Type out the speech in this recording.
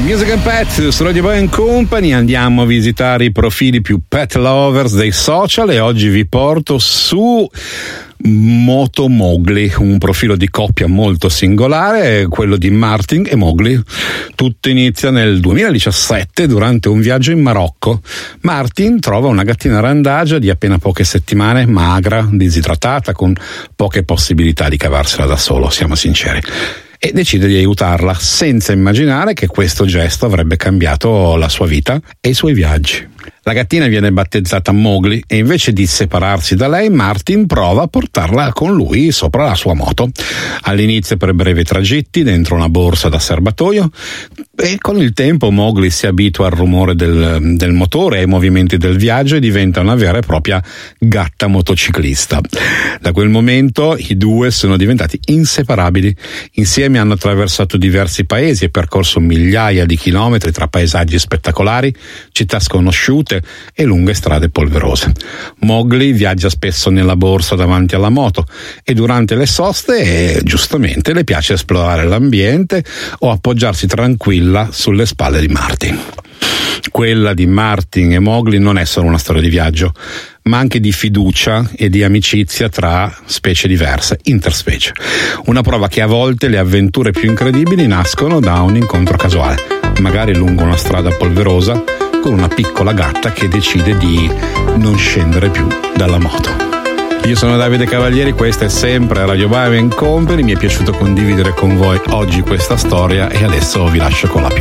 Music and Pet su Radio Boy & Company. Andiamo a visitare i profili più pet lovers dei social e oggi vi porto su Moto Mowgli, un profilo di coppia molto singolare, quello di Martin e Mowgli. Tutto inizia nel 2017 durante un viaggio in Marocco. Martin trova una gattina randagia di appena poche settimane, magra, disidratata, con poche possibilità di cavarsela da solo, siamo sinceri, e decide di aiutarla senza immaginare che questo gesto avrebbe cambiato la sua vita e i suoi viaggi. La gattina viene battezzata Mowgli e invece di separarsi da lei, Martin prova a portarla con lui sopra la sua moto. All'inizio per brevi tragitti dentro una borsa da serbatoio, e con il tempo Mowgli si abitua al rumore del motore e ai movimenti del viaggio e diventa una vera e propria gatta motociclista. Da quel momento i due sono diventati inseparabili. Insieme hanno attraversato diversi paesi e percorso migliaia di chilometri tra paesaggi spettacolari, città sconosciute e lunghe strade polverose. Mowgli viaggia spesso nella borsa davanti alla moto e durante le soste giustamente le piace esplorare l'ambiente o appoggiarsi tranquilla sulle spalle di Martin. Quella di Martin e Mowgli non è solo una storia di viaggio, ma anche di fiducia e di amicizia tra specie diverse, interspecie. Una prova che a volte le avventure più incredibili nascono da un incontro casuale, magari lungo una strada polverosa, con una piccola gatta che decide di non scendere più dalla moto. Io sono Davide Cavalieri, questa è sempre Radio Boy & Company. Mi è piaciuto condividere con voi oggi questa storia e adesso vi lascio con la pioggia.